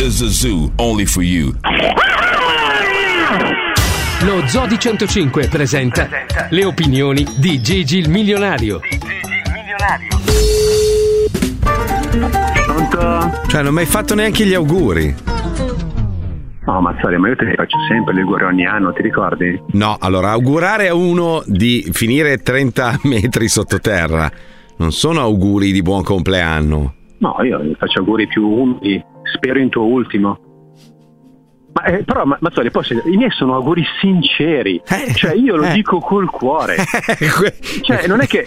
is the zoo, only for you. Lo Zoo di 105 presenta le opinioni di Gigi il Milionario. Pronto? Cioè, non mi hai fatto neanche gli auguri. No, Mazzoli, ma io te li faccio sempre gli auguri ogni anno, ti ricordi? No, allora, augurare a uno di finire 30 metri sottoterra non sono auguri di buon compleanno. No, io gli faccio auguri più umili, spero in tuo ultimo. Ma però, Mazzoli, poi i miei sono auguri sinceri, cioè io lo dico col cuore. Cioè, non è che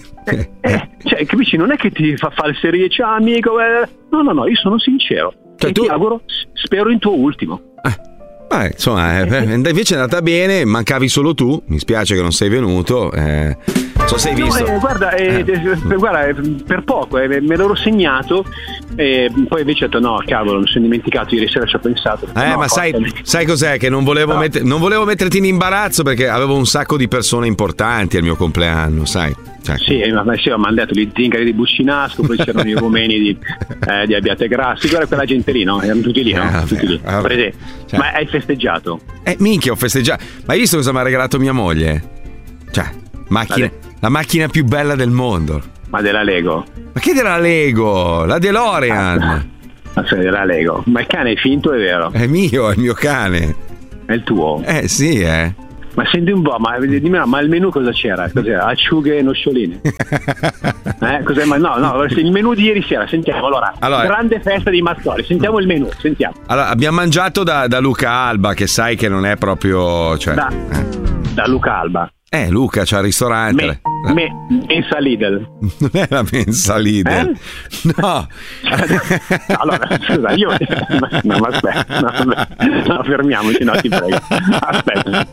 cioè, capisci, non è che ti fa falserie, ciao amico, no, io sono sincero. Cioè, ti auguro, spero in tuo ultimo. Insomma, invece è andata bene, mancavi solo tu, mi spiace che non sei venuto. So se hai visto. Guarda, per poco me l'ero segnato, poi invece ho detto no, cavolo, mi sono dimenticato, ieri sera ci ho pensato. Ma sai cos'è? Che non volevo metterti in imbarazzo perché avevo un sacco di persone importanti al mio compleanno, sai. Sì, ma mi hanno detto gli zingari di Buscinasco, poi c'erano i rumeni di Abbiate Grassi, guarda quella gente lì, no? Erano tutti lì, no? Tutti lì. Cioè. Ma hai festeggiato? Minchia, ho festeggiato. Ma hai visto cosa mi ha regalato mia moglie? Cioè, la macchina più bella del mondo. Ma della Lego? Ma che della Lego? La DeLorean. Ma sei della Lego? Ma il cane è finto, è vero? È mio, è il mio cane. È il tuo? Sì, Ma senti un po', dimmi, ma il menù cosa c'era? Cos'era? Acciughe e noccioline? Cos'è? No, il menù di ieri sera, sentiamo. Allora, grande festa di Mazzoli, sentiamo il menù, sentiamo. Allora, abbiamo mangiato da Luca Alba, che sai che non è proprio... Cioè, da Luca Alba? Luca c'ha il ristorante. Mensa Lidl. Non è la mensa Lidl. No. Allora, scusa, io... No, ma aspetta. No, fermiamoci, no, ti prego. Aspetta.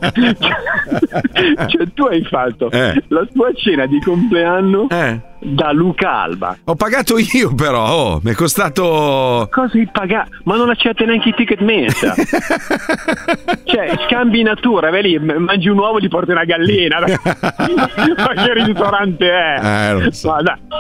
Cioè, tu hai fatto la tua cena di compleanno da Luca Alba. Ho pagato io però, mi è costato... Cosa hai pagato? Ma non accetti neanche i ticket mensa. Cioè, scambi natura, vai lì, mangi un uovo, gli porti una gallina. Ma che ristorante è? Lo so.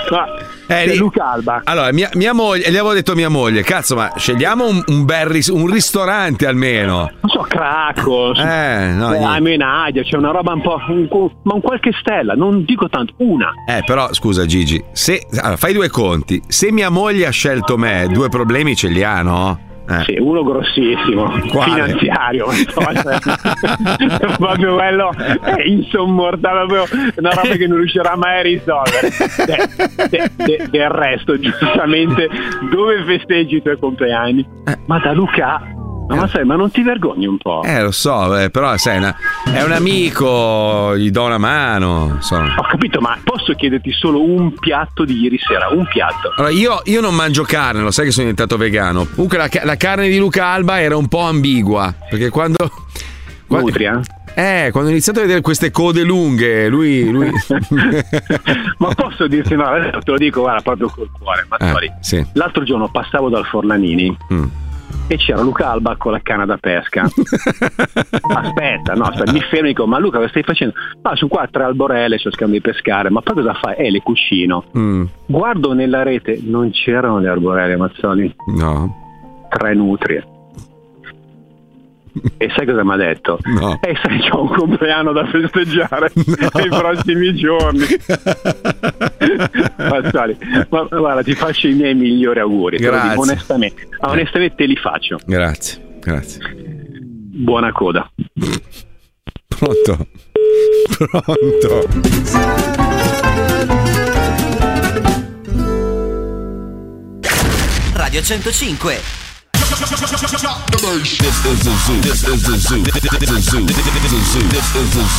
Luca Alba. Allora, mia moglie, gli avevo detto a mia moglie, cazzo, ma scegliamo un ristorante almeno. Non so, Cracco, Amenadia, c'è una roba un po', ma un qualche stella, non dico tanto, una. Però scusa Gigi, fai due conti, se mia moglie ha scelto me, due problemi ce li ha, no? Sì, uno grossissimo. Quale? Finanziario. Proprio quello è insommortabile, una roba che non riuscirà mai a risolvere. Del resto, giustamente, dove festeggi i tuoi compleanni? Ma da Luca. Ma non ti vergogni un po'? Lo so, però sai, è un amico, gli do una mano, insomma. Ho capito, ma posso chiederti solo un piatto di ieri sera? Un piatto? Allora, io non mangio carne, lo sai che sono diventato vegano. Comunque la carne di Luca Alba era un po' ambigua, perché quando Nutria? Quando ho iniziato a vedere queste code lunghe, lui... Ma posso dirti, no, adesso te lo dico, guarda, proprio col cuore, sì. L'altro giorno passavo dal Forlanini e c'era Luca Alba con la canna da pesca. Aspetta, mi fermo e dico, ma Luca, cosa stai facendo? No, sono qua 3 alborelle, sto cercando di pescare. Ma poi cosa fai? Le cuscino. Guardo nella rete, non c'erano le arborelle, Mazzoli. No. 3 nutrie. E sai cosa mi ha detto? No. Sai, c'ho un compleanno da festeggiare nei prossimi giorni. Mazzoli, ma guarda, ti faccio i miei migliori auguri. Grazie. Dico onestamente te li faccio. Grazie. Buona coda. Pronto. Radio 105. This is the zoo. This is the zoo. This is the zoo. This is the zoo. This is the zoo.